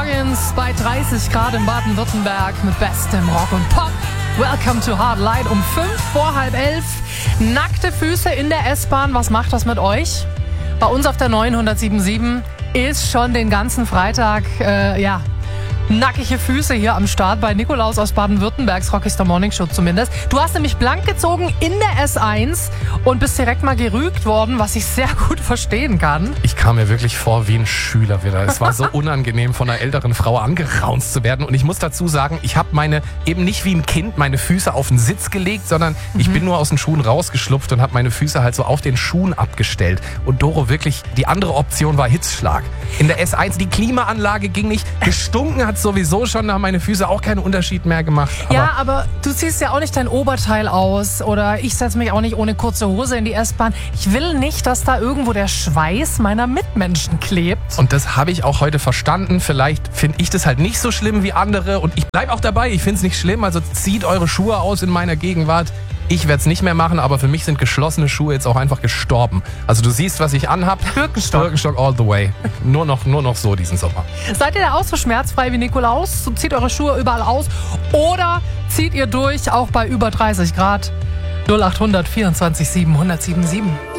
morgens bei 30 Grad in Baden-Württemberg mit bestem Rock und Pop. Welcome to Hard Light um 11:05. Nackte Füße in der S-Bahn, was macht das mit euch? Bei uns auf der 907.7 ist schon den ganzen Freitag, nackige Füße hier am Start bei Nikolaus aus Baden-Württembergs Rockstar Morning Show zumindest. Du hast nämlich blank gezogen in der S1 und bist direkt mal gerügt worden, was ich sehr gut verstehen kann. Ich kam mir wirklich vor wie ein Schüler wieder. Es war so unangenehm, von einer älteren Frau angeraunzt zu werden. Und ich muss dazu sagen, ich habe eben nicht wie ein Kind meine Füße auf den Sitz gelegt, sondern ich bin nur aus den Schuhen rausgeschlupft und habe meine Füße halt so auf den Schuhen abgestellt. Und Doro, wirklich, die andere Option war Hitzschlag. In der S1, die Klimaanlage ging nicht, gestunken hat sowieso schon, da haben meine Füße auch keinen Unterschied mehr gemacht. Aber du ziehst ja auch nicht dein Oberteil aus oder ich setze mich auch nicht ohne kurze Hose in die S-Bahn. Ich will nicht, dass da irgendwo der Schweiß meiner Mitmenschen klebt. Und das habe ich auch heute verstanden. Vielleicht finde ich das halt nicht so schlimm wie andere und ich bleibe auch dabei. Ich finde es nicht schlimm, also zieht eure Schuhe aus in meiner Gegenwart. Ich werde es nicht mehr machen, aber für mich sind geschlossene Schuhe jetzt auch einfach gestorben. Also du siehst, was ich anhab. Birkenstock all the way. Nur noch so diesen Sommer. Seid ihr da auch so schmerzfrei wie Nikolaus? Zieht eure Schuhe überall aus oder zieht ihr durch, auch bei über 30 Grad? 0800 24 7 1077.